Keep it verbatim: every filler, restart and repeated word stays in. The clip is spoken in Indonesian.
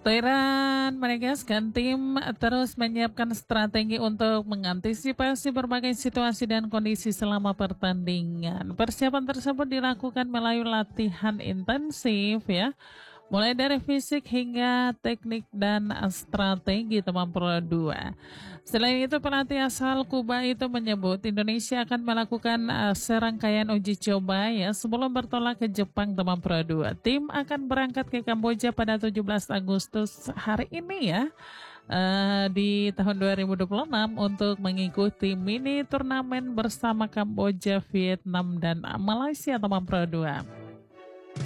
Thailand menegaskan tim terus menyiapkan strategi untuk mengantisipasi berbagai situasi dan kondisi selama pertandingan. Persiapan tersebut dilakukan melalui latihan intensif ya, mulai dari fisik hingga teknik dan strategi teman Pro dua. Selain itu, pelatih asal Kuba itu menyebut Indonesia akan melakukan uh, serangkaian uji coba ya sebelum bertolak ke Jepang teman Pro dua. Tim akan berangkat ke Kamboja pada tujuh belas Agustus hari ini ya. Uh, di tahun dua ribu dua puluh enam untuk mengikuti mini turnamen bersama Kamboja, Vietnam, dan Malaysia teman Pro dua.